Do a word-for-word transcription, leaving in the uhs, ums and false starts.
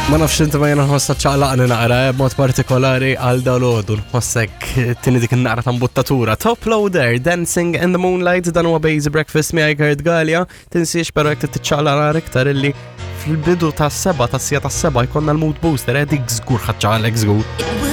Ma nafx inti ma jena nħossa ċaqlaqni naqra b'mod partikolari għal dal-għodu nħossek tini dik naqra ta' mbuttatura. Top Loader, Dancing in the Moonlight, dan huwa Base Breakfast mi Għard Galja. Tinsiex pero jek titċaqlaq iktar illi fil-bidu ta' seba ta' sija ta' seba jkonna l-mood booster, edik zgur ħadċaqlek zgur.